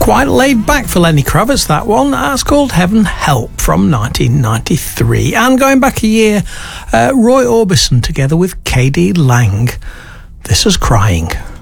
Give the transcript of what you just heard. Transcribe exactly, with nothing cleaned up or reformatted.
Quite laid back for Lenny Kravitz, that one. That's called Heaven Help from nineteen ninety-three. And going back a year, uh, Roy Orbison together with K D Lang. This is Crying.